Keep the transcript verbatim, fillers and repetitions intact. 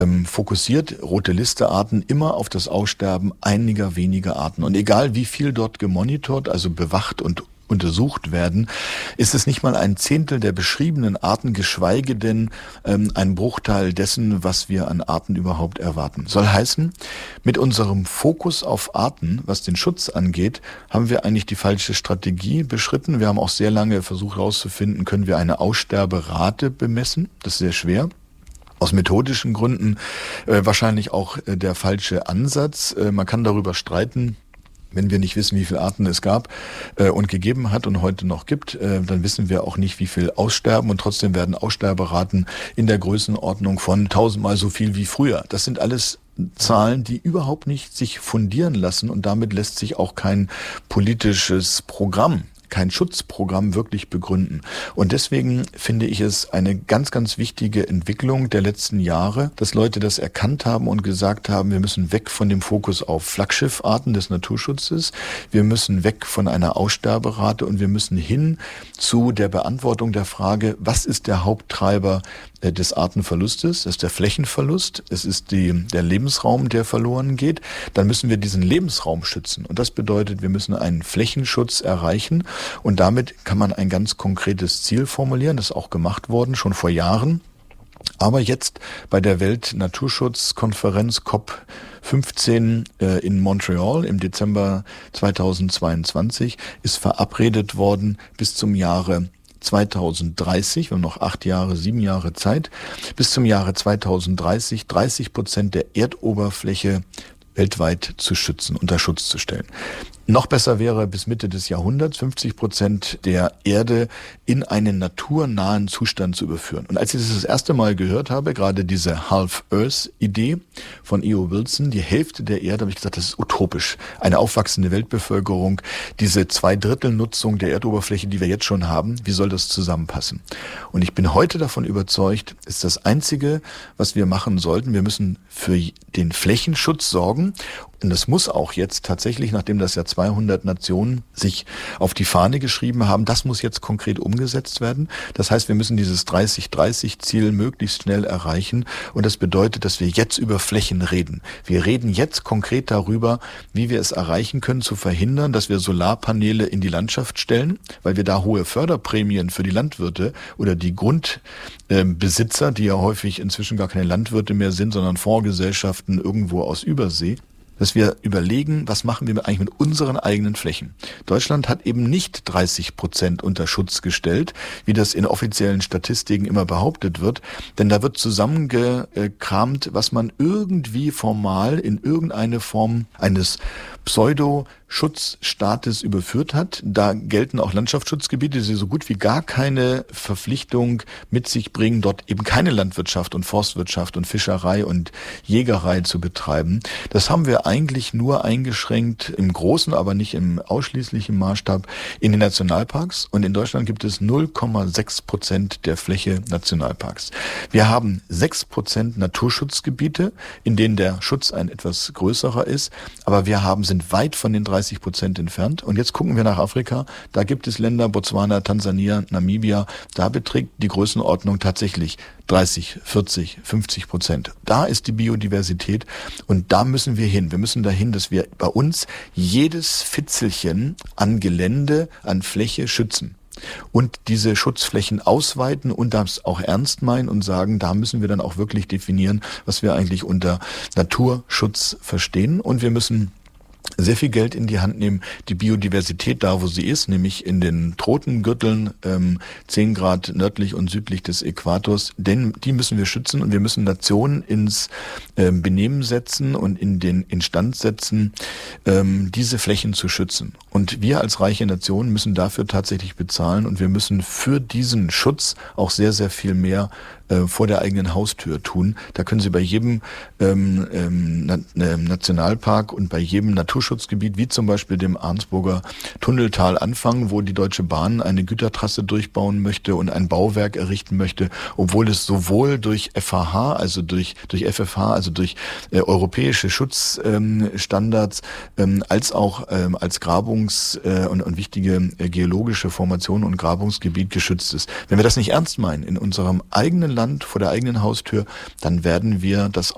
ähm, fokussiert rote Liste Arten immer auf das Aussterben einiger weniger Arten. Und egal wie viel dort gemonitort, also bewacht und untersucht werden, ist es nicht mal ein Zehntel der beschriebenen Arten, geschweige denn ähm, ein Bruchteil dessen, was wir an Arten überhaupt erwarten. Soll heißen, mit unserem Fokus auf Arten, was den Schutz angeht, haben wir eigentlich die falsche Strategie beschritten. Wir haben auch sehr lange versucht herauszufinden, können wir eine Aussterberate bemessen. Das ist sehr schwer. Aus methodischen Gründen äh, wahrscheinlich auch äh, der falsche Ansatz. Äh, man kann darüber streiten. Wenn wir nicht wissen, wie viele Arten es gab äh, und gegeben hat und heute noch gibt, äh, dann wissen wir auch nicht, wie viel aussterben. Und trotzdem werden Aussterberaten in der Größenordnung von tausendmal so viel wie früher. Das sind alles Zahlen, die überhaupt nicht sich fundieren lassen. Und damit lässt sich auch kein politisches Programm, kein Schutzprogramm wirklich begründen. Und deswegen finde ich es eine ganz, ganz wichtige Entwicklung der letzten Jahre, dass Leute das erkannt haben und gesagt haben, wir müssen weg von dem Fokus auf Flaggschiffarten des Naturschutzes, wir müssen weg von einer Aussterberate und wir müssen hin zu der Beantwortung der Frage, was ist der Haupttreiber des Artenverlustes? Das ist der Flächenverlust, es ist die, der Lebensraum, der verloren geht. Dann müssen wir diesen Lebensraum schützen. Und das bedeutet, wir müssen einen Flächenschutz erreichen. Und damit kann man ein ganz konkretes Ziel formulieren. Das ist auch gemacht worden, schon vor Jahren. Aber jetzt bei der Weltnaturschutzkonferenz C O P fünfzehn äh, in Montreal im Dezember zweitausendzweiundzwanzig ist verabredet worden, bis zum Jahre zweitausenddreißig, wir haben noch acht Jahre, sieben Jahre Zeit, bis zum Jahre zweitausenddreißig dreißig Prozent der Erdoberfläche weltweit zu schützen, unter Schutz zu stellen. Noch besser wäre bis Mitte des Jahrhunderts fünfzig Prozent der Erde in einen naturnahen Zustand zu überführen. Und als ich das das erste Mal gehört habe, gerade diese Half-Earth-Idee von E O Wilson, die Hälfte der Erde, habe ich gesagt, das ist utopisch. Eine aufwachsende Weltbevölkerung, diese Zweidrittelnutzung der Erdoberfläche, die wir jetzt schon haben, wie soll das zusammenpassen? Und ich bin heute davon überzeugt, ist das Einzige, was wir machen sollten. Wir müssen für den Flächenschutz sorgen. Und das muss auch jetzt tatsächlich, nachdem das ja zweihundert Nationen sich auf die Fahne geschrieben haben, das muss jetzt konkret umgesetzt werden. Das heißt, wir müssen dieses dreißig dreißig Ziel möglichst schnell erreichen. Und das bedeutet, dass wir jetzt über Flächen reden. Wir reden jetzt konkret darüber, wie wir es erreichen können, zu verhindern, dass wir Solarpaneele in die Landschaft stellen, weil wir da hohe Förderprämien für die Landwirte oder die Grundbesitzer, die ja häufig inzwischen gar keine Landwirte mehr sind, sondern Fondsgesellschaften irgendwo aus Übersee, dass wir überlegen, was machen wir eigentlich mit unseren eigenen Flächen. Deutschland hat eben nicht dreißig Prozent unter Schutz gestellt, wie das in offiziellen Statistiken immer behauptet wird, denn da wird zusammengekramt, was man irgendwie formal in irgendeine Form eines Pseudo-Schutzstaates überführt hat. Da gelten auch Landschaftsschutzgebiete, die so gut wie gar keine Verpflichtung mit sich bringen, dort eben keine Landwirtschaft und Forstwirtschaft und Fischerei und Jägerei zu betreiben. Das haben wir eigentlich nur eingeschränkt im großen, aber nicht im ausschließlichen Maßstab in den Nationalparks. Und in Deutschland gibt es null Komma sechs Prozent der Fläche Nationalparks. Wir haben sechs Prozent Naturschutzgebiete, in denen der Schutz ein etwas größerer ist, aber wir haben sind weit von den dreißig Prozent entfernt. Und jetzt gucken wir nach Afrika. Da gibt es Länder, Botswana, Tansania, Namibia. Da beträgt die Größenordnung tatsächlich dreißig, vierzig, fünfzig Prozent. Da ist die Biodiversität und da müssen wir hin. Wir müssen dahin, dass wir bei uns jedes Fitzelchen an Gelände, an Fläche schützen. Und diese Schutzflächen ausweiten und das auch ernst meinen und sagen, da müssen wir dann auch wirklich definieren, was wir eigentlich unter Naturschutz verstehen. Und wir müssen sehr viel Geld in die Hand nehmen, die Biodiversität da, wo sie ist, nämlich in den Tropengürteln, ähm, zehn Grad nördlich und südlich des Äquators, denn die müssen wir schützen und wir müssen Nationen ins ähm, Benehmen setzen und in den Instand setzen, ähm, diese Flächen zu schützen. Und wir als reiche Nation müssen dafür tatsächlich bezahlen und wir müssen für diesen Schutz auch sehr, sehr viel mehr äh, vor der eigenen Haustür tun. Da können Sie bei jedem ähm, ähm, Na- äh, Nationalpark und bei jedem Naturschutzgebiet, wie zum Beispiel dem Arnsburger Tunneltal anfangen, wo die Deutsche Bahn eine Gütertrasse durchbauen möchte und ein Bauwerk errichten möchte, obwohl es sowohl durch F H H, also durch durch F F H, also durch äh, europäische Schutzstandards, ähm, als auch ähm, als Grabungs- äh, und, und wichtige äh, geologische Formation und Grabungsgebiet geschützt ist. Wenn wir das nicht ernst meinen in unserem eigenen Land, vor der eigenen Haustür, dann werden wir das